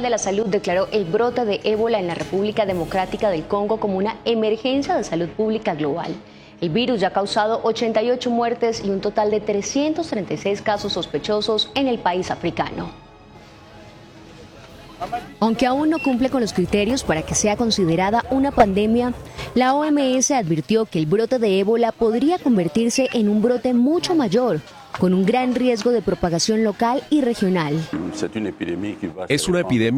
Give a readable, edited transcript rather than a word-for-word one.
Mundial de la Salud declaró el brote de ébola en la República Democrática del Congo como una emergencia de salud pública global. El virus ya ha causado 88 muertes y un total de 336 casos sospechosos en el país africano. Aunque aún no cumple con los criterios para que sea considerada una pandemia, la OMS advirtió que el brote de ébola podría convertirse en un brote mucho mayor, con un gran riesgo de propagación local y regional. Es una epidemia